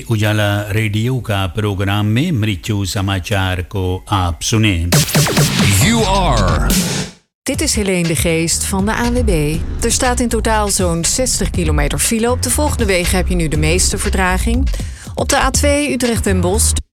उजाला रेडियो का प्रोग्राम में मृत्यु समाचार को आप सुने। You are. Dit is Helene de Geest van de ANWB. Er staat in totaal zo'n 60 kilometer file. Op de volgende wegen heb je nu de meeste vertraging. Op de A2 Utrecht en Bosch